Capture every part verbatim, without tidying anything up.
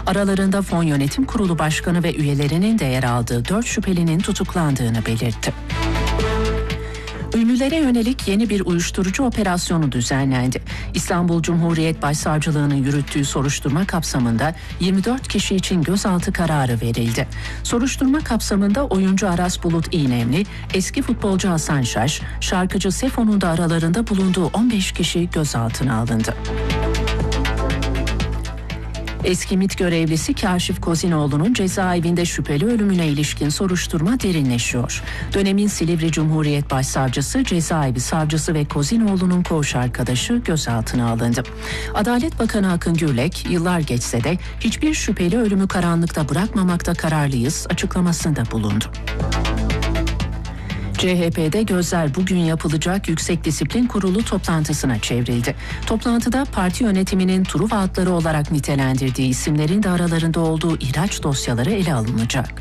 Aralarında Fon Yönetim Kurulu Başkanı ve üyelerinin de yer aldığı dört şüphelinin tutuklandığını belirtti. Ünlülere yönelik yeni bir uyuşturucu operasyonu düzenlendi. İstanbul Cumhuriyet Başsavcılığı'nın yürüttüğü soruşturma kapsamında yirmi dört kişi için gözaltı kararı verildi. Soruşturma kapsamında oyuncu Aras Bulut İğnemli, eski futbolcu Hasan Şaş, şarkıcı Sefo'nun da aralarında bulunduğu on beş kişi gözaltına alındı. Eski MİT görevlisi Kâşif Kozinoğlu'nun cezaevinde şüpheli ölümüne ilişkin soruşturma derinleşiyor. Dönemin Silivri Cumhuriyet Başsavcısı, cezaevi savcısı ve Kozinoğlu'nun koğuş arkadaşı gözaltına alındı. Adalet Bakanı Akın Gürlek, yıllar geçse de hiçbir şüpheli ölümü karanlıkta bırakmamakta kararlıyız açıklamasında bulundu. C H P'de gözler bugün yapılacak Yüksek Disiplin Kurulu toplantısına çevrildi. Toplantıda parti yönetiminin Truva atları olarak nitelendirdiği isimlerin de aralarında olduğu ihraç dosyaları ele alınacak.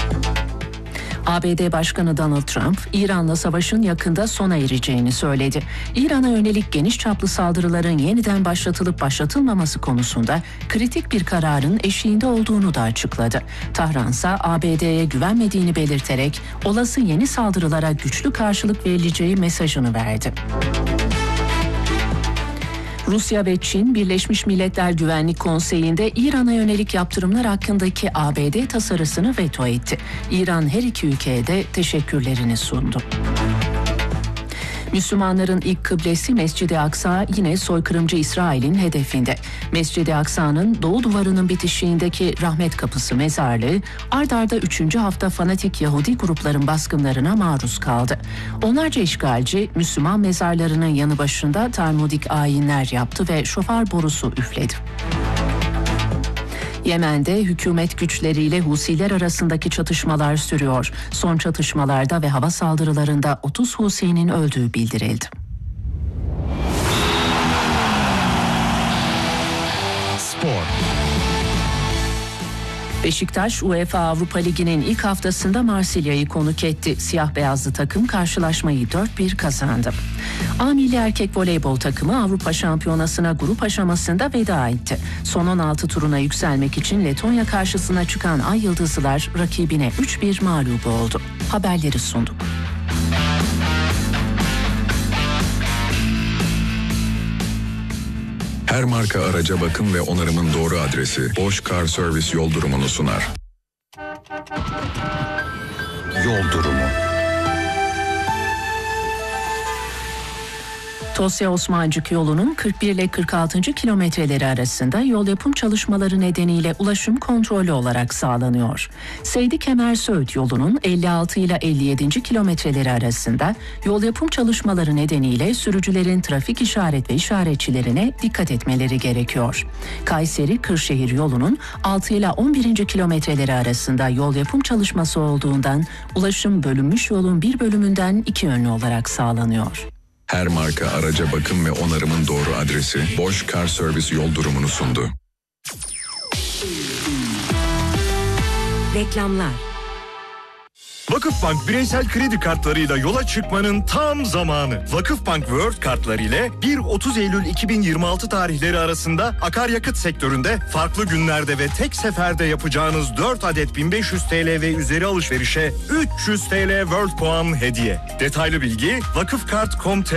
A B D Başkanı Donald Trump, İran'la savaşın yakında sona ereceğini söyledi. İran'a yönelik geniş çaplı saldırıların yeniden başlatılıp başlatılmaması konusunda kritik bir kararın eşiğinde olduğunu da açıkladı. Tahran ise A B D'ye güvenmediğini belirterek olası yeni saldırılara güçlü karşılık verileceği mesajını verdi. Rusya ve Çin, Birleşmiş Milletler Güvenlik Konseyi'nde İran'a yönelik yaptırımlar hakkındaki A B D tasarısını veto etti. İran her iki ülkeye de teşekkürlerini sundu. Müslümanların ilk kıblesi Mescid-i Aksa yine soykırımcı İsrail'in hedefinde. Mescid-i Aksa'nın doğu duvarının bitişiğindeki Rahmet Kapısı mezarlığı ard arda üçüncü hafta fanatik Yahudi grupların baskınlarına maruz kaldı. Onlarca işgalci Müslüman mezarlarının yanı başında Talmudik ayinler yaptı ve şofar borusu üfledi. Yemen'de hükümet güçleriyle Husiler arasındaki çatışmalar sürüyor. Son çatışmalarda ve hava saldırılarında otuz Husi'nin öldüğü bildirildi. Spor. Beşiktaş, UEFA Avrupa Ligi'nin ilk haftasında Marsilya'yı konuk etti. Siyah beyazlı takım karşılaşmayı dört bir kazandı. A Milli Erkek Voleybol takımı Avrupa Şampiyonası'na grup aşamasında veda etti. Son on altı turuna yükselmek için Letonya karşısına çıkan Ay Yıldızlılar rakibine üç bir mağlup oldu. Haberleri sunduk. Her marka araca bakım ve onarımın doğru adresi Bosch Car Service yol durumunu sunar. Yol durumu. Tosya Osmancık yolunun kırk bir ile kırk altıncı kilometreleri arasında yol yapım çalışmaları nedeniyle ulaşım kontrollü olarak sağlanıyor. Seydi Kemer Söğüt yolunun elli altı ile elli yedinci kilometreleri arasında yol yapım çalışmaları nedeniyle sürücülerin trafik işaret ve işaretçilerine dikkat etmeleri gerekiyor. Kayseri Kırşehir yolunun altı ile on birinci kilometreleri arasında yol yapım çalışması olduğundan ulaşım bölünmüş yolun bir bölümünden iki yönlü olarak sağlanıyor. Her marka araca bakım ve onarımın doğru adresi Bosch Car Service yol durumunu sundu. Reklamlar. Vakıfbank bireysel kredi kartlarıyla yola çıkmanın tam zamanı. Vakıfbank World kartları ile bir otuz Eylül iki bin yirmi altı tarihleri arasında akaryakıt sektöründe farklı günlerde ve tek seferde yapacağınız dört adet bin beş yüz T L ve üzeri alışverişe üç yüz T L World puan hediye. Detaylı bilgi vakıfkart nokta com nokta